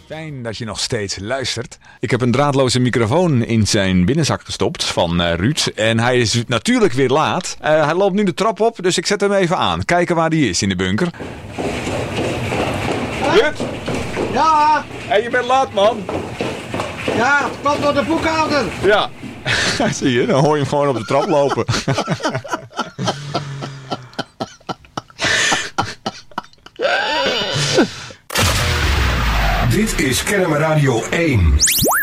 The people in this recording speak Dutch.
Fijn dat je nog steeds luistert. Ik heb een draadloze microfoon in zijn binnenzak gestopt van Ruud. En hij is natuurlijk weer laat. Hij loopt nu de trap op, dus ik zet hem even aan. Kijken waar hij is in de bunker. Ruud? Ja! Hey, je bent laat, man. Ja, het komt door de boekhouder. Ja. Zie je, dan hoor je hem gewoon op de trap lopen. Dit is Kerm Radio 1.